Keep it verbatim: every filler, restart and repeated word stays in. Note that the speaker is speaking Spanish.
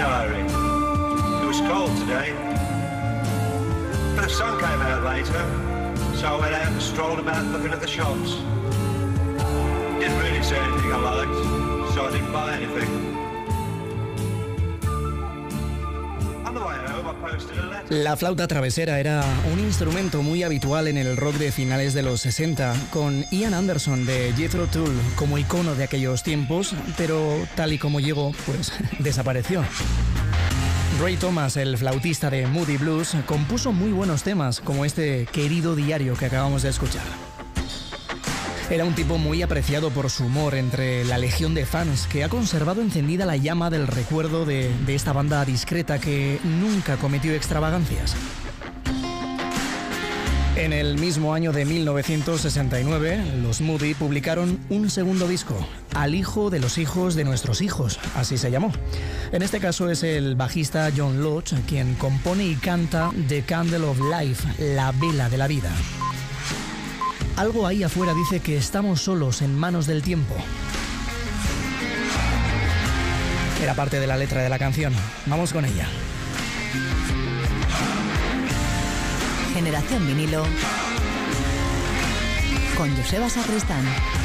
diary. It was cold today, but the sun came out later, so I went out and strolled about looking at the shops. Didn't really see anything I liked, so I didn't buy anything. La flauta travesera era un instrumento muy habitual en el rock de finales de los sesenta, con Ian Anderson de Jethro Tull como icono de aquellos tiempos, pero tal y como llegó, pues desapareció. Ray Thomas, el flautista de Moody Blues, compuso muy buenos temas, como este Querido Diario que acabamos de escuchar. Era un tipo muy apreciado por su humor entre la legión de fans que ha conservado encendida la llama del recuerdo de, de esta banda discreta que nunca cometió extravagancias. En el mismo año de mil novecientos sesenta y nueve, los Moody publicaron un segundo disco, Al hijo de los hijos de nuestros hijos, así se llamó. En este caso es el bajista John Lodge quien compone y canta The Candle of Life, la vela de la vida. Algo ahí afuera dice que estamos solos en manos del tiempo. Era parte de la letra de la canción. Vamos con ella. Generación Vinilo con Joseba Sacristán.